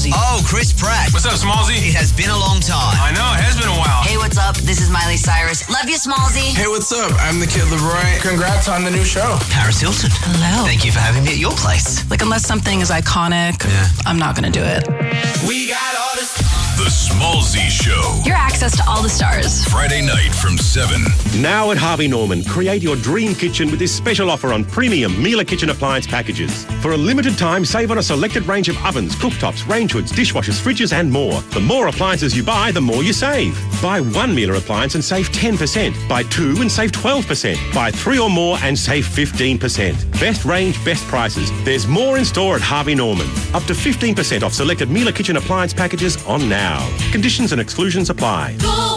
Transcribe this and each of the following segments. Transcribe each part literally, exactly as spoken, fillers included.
Smallsy. Oh, Chris Pratt. What's up, Smallsy? It has been a long time. I know, it has been a while. Hey, what's up? This is Miley Cyrus. Love you, Smallsy. Hey, what's up? I'm the Kid Leroy. Congrats on the new show. Paris Hilton. Hello. Thank you for having me at your place. Like, unless something is iconic, Yeah. I'm not going to do it. We got all this. The Smallsy Show. Your access to all the stars. Friday night from seven. Now at Harvey Norman, create your dream kitchen with this special offer on premium Miele kitchen appliance packages. For a limited time, save on a selected range of ovens, cooktops, range hoods, dishwashers, fridges and more. The more appliances you buy, the more you save. Buy one Miele appliance and save ten percent. Buy two and save twelve percent. Buy three or more and save fifteen percent. Best range, best prices. There's more in store at Harvey Norman. Up to fifteen percent off selected Miele kitchen appliance packages on now. Conditions and exclusions apply.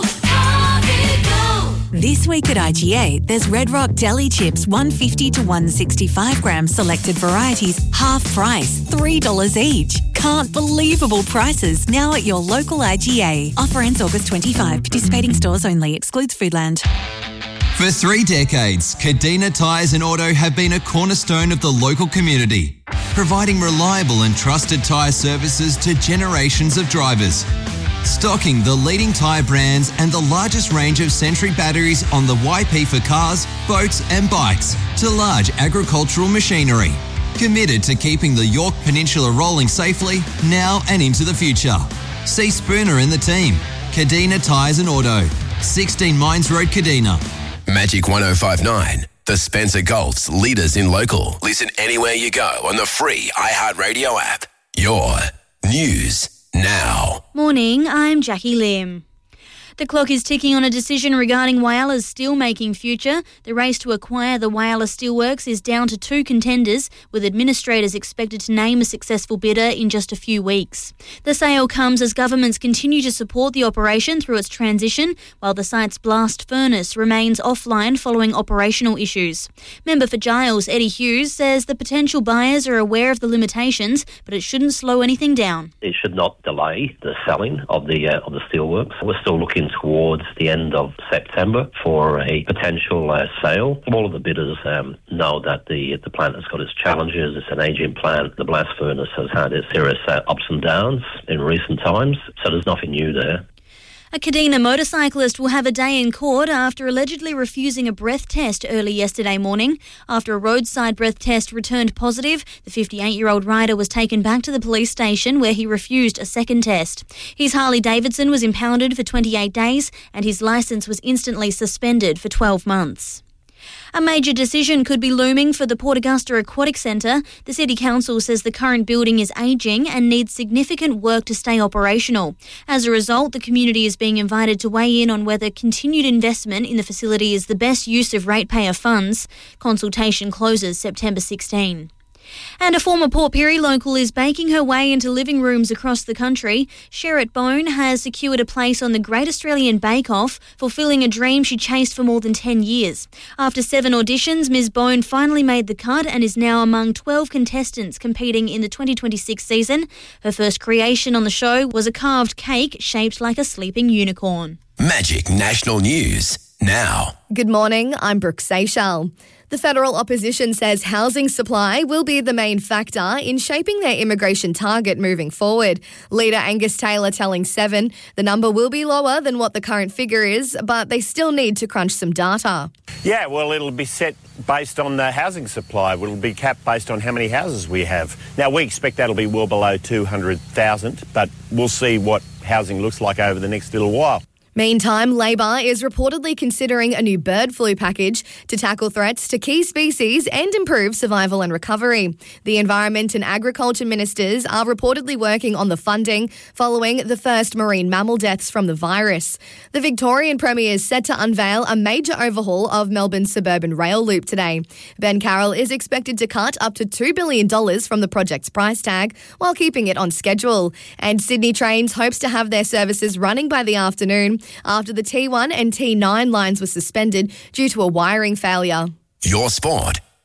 This week at I G A, there's Red Rock Deli Chips one fifty to one sixty-five gram selected varieties, half price, three dollars each. Can't believable prices now at your local I G A. Offer ends August twenty-fifth. Participating stores only. Excludes Foodland. For three decades, Kadina Tyres and Auto have been a cornerstone of the local community, providing reliable and trusted tyre services to generations of drivers. Stocking the leading tyre brands and the largest range of Century batteries on the Y P for cars, boats and bikes to large agricultural machinery. Committed to keeping the York Peninsula rolling safely now and into the future. See Spooner and the team. Kadina Tyres and Auto. sixteen Mines Road, Kadina. Magic one oh five point nine. The Spencer Gulf's leaders in local. Listen anywhere you go on the free iHeartRadio app. Your news now. Morning, I'm Jackie Lim. The clock is ticking on a decision regarding Whyala's steelmaking future. The race to acquire the Whyalla Steelworks is down to two contenders, with administrators expected to name a successful bidder in just a few weeks. The sale comes as governments continue to support the operation through its transition, while the site's blast furnace remains offline following operational issues. Member for Giles, Eddie Hughes, says the potential buyers are aware of the limitations, but it shouldn't slow anything down. It should not delay the selling of the uh, of the steelworks. We're still looking towards the end of September for a potential uh, sale. All of the bidders um, know that the the plant has got its challenges. It's an ageing plant. The blast furnace has had its serious uh, ups and downs in recent times, so there's nothing new there. A Kadina motorcyclist will have a day in court after allegedly refusing a breath test early yesterday morning. After a roadside breath test returned positive, the fifty-eight-year-old rider was taken back to the police station where he refused a second test. His Harley Davidson was impounded for twenty-eight days and his licence was instantly suspended for twelve months. A major decision could be looming for the Port Augusta Aquatic Centre. The City Council says the current building is ageing and needs significant work to stay operational. As a result, the community is being invited to weigh in on whether continued investment in the facility is the best use of ratepayer funds. Consultation closes September sixteenth. And a former Port Pirie local is baking her way into living rooms across the country. Sherritt Bone has secured a place on the Great Australian Bake Off, fulfilling a dream she chased for more than ten years. After seven auditions, Miz Bone finally made the cut and is now among twelve contestants competing in the twenty twenty-six season. Her first creation on the show was a carved cake shaped like a sleeping unicorn. Magic National News now. Good morning, I'm Brooke Seychelles. The federal opposition says housing supply will be the main factor in shaping their immigration target moving forward. Leader Angus Taylor telling Seven the number will be lower than what the current figure is, but they still need to crunch some data. Yeah, well, it'll be set based on the housing supply. It'll be capped based on how many houses we have. Now, we expect that'll be well below two hundred thousand, but we'll see what housing looks like over the next little while. Meantime, Labor is reportedly considering a new bird flu package to tackle threats to key species and improve survival and recovery. The Environment and Agriculture Ministers are reportedly working on the funding following the first marine mammal deaths from the virus. The Victorian Premier is set to unveil a major overhaul of Melbourne's suburban rail loop today. Ben Carroll is expected to cut up to two billion dollars from the project's price tag while keeping it on schedule. And Sydney Trains hopes to have their services running by the afternoon after the T one and T nine lines were suspended due to a wiring failure. Your sport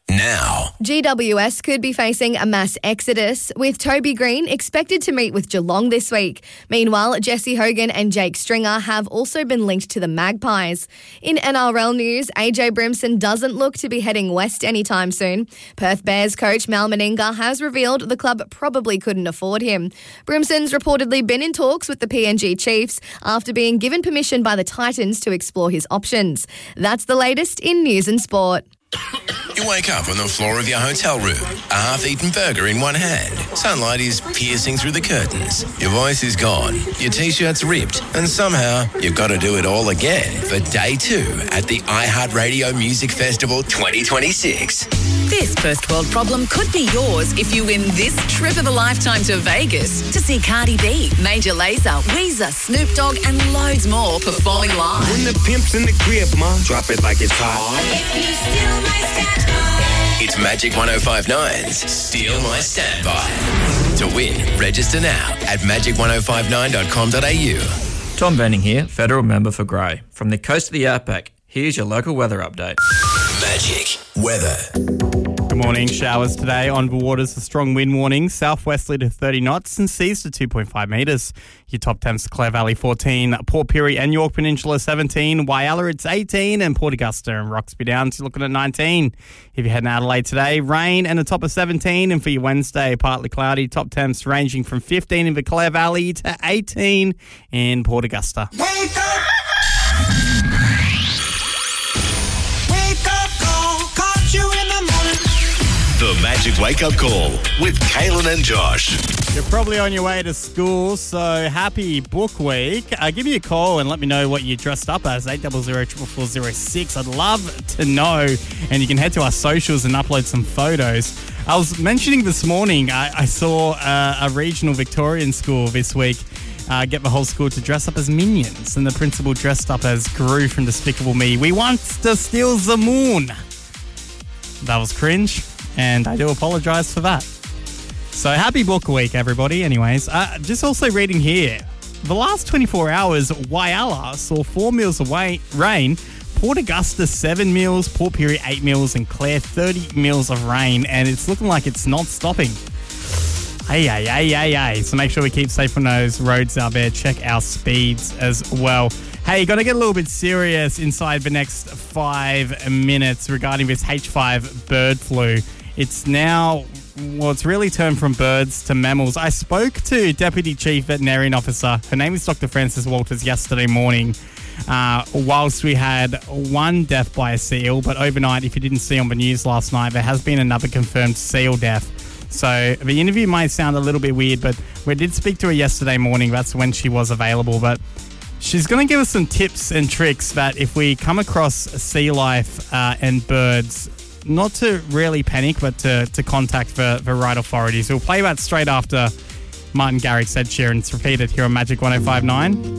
now. G W S could be facing a mass exodus, with Toby Green expected to meet with Geelong this week. Meanwhile, Jesse Hogan and Jake Stringer have also been linked to the Magpies. In N R L news, A J Brimson doesn't look to be heading west anytime soon. Perth Bears coach Mal Meninga has revealed the club probably couldn't afford him. Brimson's reportedly been in talks with the P N G Chiefs after being given permission by the Titans to explore his options. That's the latest in news and sport. You wake up on the floor of your hotel room, a half-eaten burger in one hand. Sunlight is piercing through the curtains. Your voice is gone, your T-shirt's ripped, and somehow you've got to do it all again for day two at the iHeartRadio Music Festival twenty twenty-six. This first world problem could be yours if you win this trip of a lifetime to Vegas to see Cardi B, Major Lazer, Weezer, Snoop Dogg, and loads more performing live. When the pimp's in the crib, ma, drop it like it's hot. If you steal my stand It's Magic one oh five nine's Steal My Standby. To win, register now at magic one oh five nine dot com dot a u. Tom Benning here, Federal Member for Grey. From the coast of the Outback, here's your local weather update. Magic weather. Good morning. Showers today on waters, a strong wind warning, southwesterly to thirty knots and seas to two point five metres. Your top temps, Clare Valley fourteen, Port Pirie and York Peninsula seventeen, Whyalla it's eighteen, and Port Augusta and Roxby Downs you're looking at nineteen. If you're heading to Adelaide today, rain and a top of seventeen, and for your Wednesday, partly cloudy, top temps ranging from fifteen in the Clare Valley to eighteen in Port Augusta. Wake up! Wake up, call, caught you in the morning. The Magic Wake Up Call with Kaylin and Josh. You're probably on your way to school, so happy book week. Uh, give me a call and let me know what you dressed up as, eight double zero four four zero six. I'd love to know, and you can head to our socials and upload some photos. I was mentioning this morning, I, I saw uh, a regional Victorian school this week uh, get the whole school to dress up as minions, and the principal dressed up as Gru from Despicable Me. We want to steal the moon. That was cringe, and I do apologise for that. So happy book week, everybody. Anyways, uh, just also reading here, the last twenty-four hours, Whyalla saw four mils of wa- rain, Port Augusta seven mils, Port Pirie eight mils, and Clare thirty mils of rain, and it's looking like it's not stopping. Ay, ay, ay, ay, ay. So make sure we keep safe on those roads out there. Check our speeds as well. Hey, going to get a little bit serious inside the next five minutes regarding this H five bird flu. It's now, well, it's really turned from birds to mammals. I spoke to Deputy Chief Veterinarian Officer, her name is Doctor Frances Walters, yesterday morning, uh, whilst we had one death by a seal, but overnight, if you didn't see on the news last night, there has been another confirmed seal death. So the interview might sound a little bit weird, but we did speak to her yesterday morning. That's when she was available, but she's going to give us some tips and tricks that if we come across sea life uh, and birds, not to really panic, but to, to contact the, the right authorities. We'll play that straight after Martin Garrix, Ed Sheeran. It's repeated here on Magic one oh five nine.